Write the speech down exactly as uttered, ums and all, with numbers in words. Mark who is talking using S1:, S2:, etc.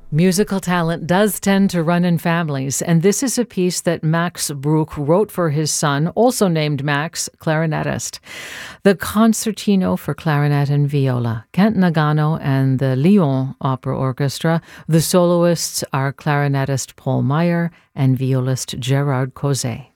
S1: Musical talent does tend to run in families, and this is a piece that Max Bruch wrote for his son, also named Max, clarinetist. The Concertino for Clarinet and Viola, Kent Nagano and the Lyon Opera Orchestra. The soloists are clarinetist Paul Meyer and violist Gerard Cozet.